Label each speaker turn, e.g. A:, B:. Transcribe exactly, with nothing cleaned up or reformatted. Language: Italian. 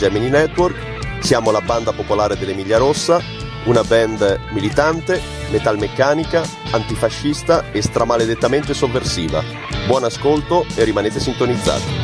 A: Gemini Network. Siamo la banda popolare dell'Emilia Rossa, una band militante, metalmeccanica, antifascista e stramaledettamente sovversiva. Buon ascolto e rimanete sintonizzati.